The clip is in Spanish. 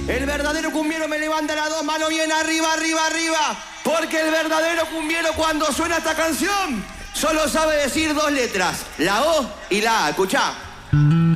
El verdadero cumbiero me levanta las dos manos bien arriba, arriba, arriba. Porque el verdadero cumbiero cuando suena esta canción solo sabe decir dos letras, la O y la A. Escuchá.